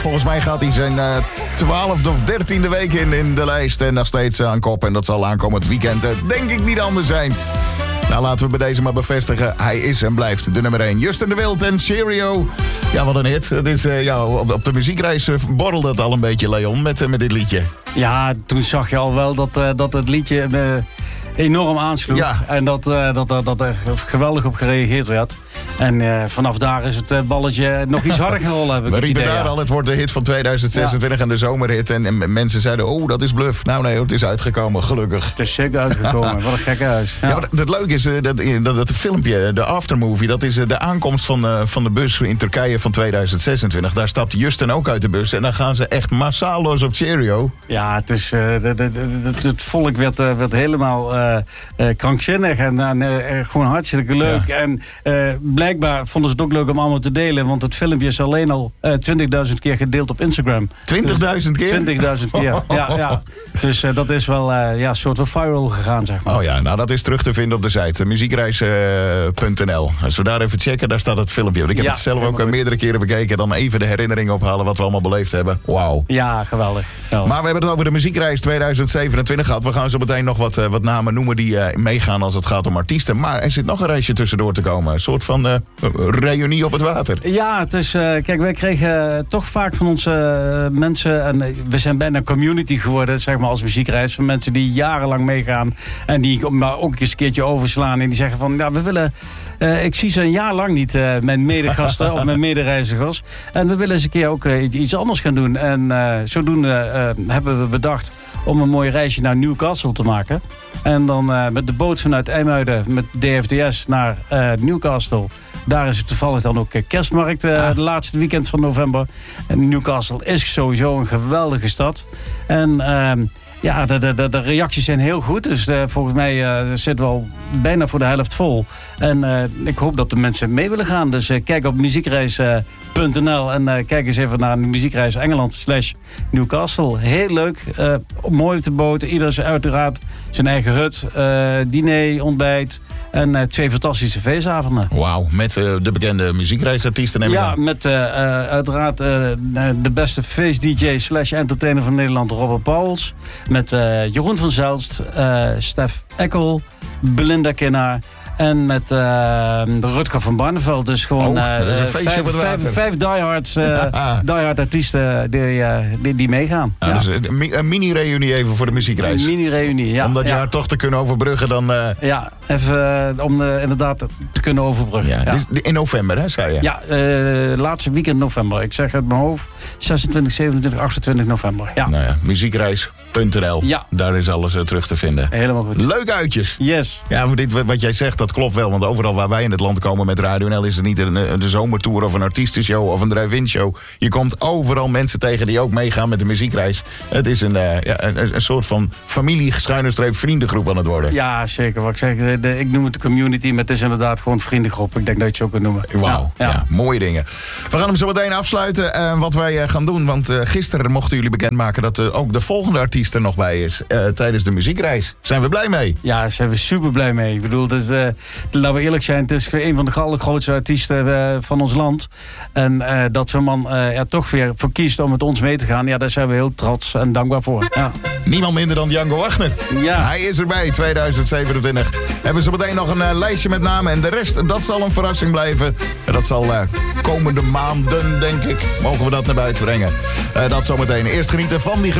Volgens mij gaat hij zijn 12e of 13e week in de lijst en nog steeds aan kop. En dat zal aankomend weekend denk ik niet anders zijn. Nou, laten we bij deze maar bevestigen. Hij is en blijft de nummer 1. Justin de Wild en Cheerio. Ja, wat een hit. Het is, op de muziekreis borrelde het al een beetje, Leon, met dit liedje. Ja, toen zag je al wel dat het liedje enorm aansloeg. Ja. En dat er geweldig op gereageerd werd. En vanaf daar is het balletje nog iets harder gaan rollen, heb ik We het riepen idee. daar al, het wordt de hit van 2026 en de zomerhit. En mensen zeiden, oh, dat is bluff. Nou nee, het is uitgekomen, gelukkig. Het is zeker uitgekomen, wat een gekke huis. Ja, maar het leuke is dat filmpje, de aftermovie, dat is de aankomst van de bus in Turkije van 2026. Daar stapt Justin ook uit de bus en dan gaan ze echt massaal los op Cheerio. Ja, het is, het volk werd helemaal krankzinnig en gewoon hartstikke leuk. Ja. En blijkbaar vonden ze het ook leuk om allemaal te delen, want het filmpje is alleen al 20.000 keer gedeeld op Instagram. 20.000 keer? 20.000 keer, ja. Dus dat is wel een soort van viral gegaan, zeg maar. Oh ja, nou dat is terug te vinden op de site, muziekreis.nl. Als we daar even checken, daar staat het filmpje. Ik heb het zelf ook meerdere keren bekeken, dan even de herinneringen ophalen wat we allemaal beleefd hebben. Wauw. Ja, geweldig. Maar we hebben het over de muziekreis 2027 gehad. We gaan zo meteen nog wat namen noemen die meegaan als het gaat om artiesten. Maar er zit nog een reisje tussendoor te komen. Een soort van reunie op het water. Ja, het is, kijk, wij kregen toch vaak van onze mensen, en we zijn bijna een community geworden, zeg maar, als muziekreis, van mensen die jarenlang meegaan en die maar ook eens een keertje overslaan en die zeggen van, ja, we willen, ik zie ze een jaar lang niet, mijn medegasten of mijn medereizigers, en we willen eens een keer ook iets anders gaan doen. En zodoende hebben we bedacht om een mooi reisje naar Newcastle te maken. En dan met de boot vanuit IJmuiden met DFDS naar Newcastle. Daar is het toevallig dan ook kerstmarkt, de laatste weekend van november. En Newcastle is sowieso een geweldige stad. En de reacties zijn heel goed. Dus volgens mij zitten we al bijna voor de helft vol. En ik hoop dat de mensen mee willen gaan. Dus kijk op muziekreis.nl en kijk eens even naar de muziekreis Engeland/Newcastle. Heel leuk. Mooi op de boot. Ieder uiteraard zijn eigen hut. Diner, ontbijt. En 2 fantastische feestavonden. Wauw, met de bekende muziekreisartiesten. Ja, met uiteraard de beste feest-dj/entertainer van Nederland, Robert Pauwels. Met Jeroen van Zelst, Stef Eckel, Belinda Kinnaar. En met Rutger van Barneveld. Dus gewoon vijf diehard artiesten die meegaan. Ja. Dus een mini-reunie even voor de muziekreis. Een mini-reunie, ja. Om dat jaar toch te kunnen overbruggen dan... even om inderdaad te kunnen overbruggen. Ja. Dus in november, hè, zei je? Ja, laatste weekend november. Ik zeg uit mijn hoofd 26, 27, 28 november. Ja. Nou ja, muziekreis.nl. Ja. Daar is alles terug te vinden. Helemaal goed. Leuk uitjes. Yes. Ja, maar dit, wat jij zegt, dat klopt wel. Want overal waar wij in het land komen met Radio NL is het niet de zomertour of een artiestenshow of een drive-in show. Je komt overal mensen tegen die ook meegaan met de muziekreis. Het is een soort van familie-vriendengroep aan het worden. Ja, zeker. Wat ik zeg, ik noem het de community, maar het is inderdaad gewoon vriendengroep. Ik denk dat je het zo kunt noemen. Wauw, ja, mooie dingen. We gaan hem zo meteen afsluiten. Wat wij gaan doen, want gisteren mochten jullie bekendmaken dat ook de volgende artiest er nog bij is tijdens de muziekreis. Zijn we blij mee? Ja, daar zijn we super blij mee. Ik bedoel, laten we eerlijk zijn, het is een van de allergrootste artiesten van ons land. En dat zo'n man er toch weer voor kiest om met ons mee te gaan, ja, daar zijn we heel trots en dankbaar voor. Ja. Niemand minder dan Django Wagner. Ja. Hij is erbij, 2027. Hebben ze meteen nog een lijstje met namen. En de rest, dat zal een verrassing blijven. En dat zal komende maanden, denk ik, mogen we dat naar buiten brengen. Dat zometeen. Eerst genieten van die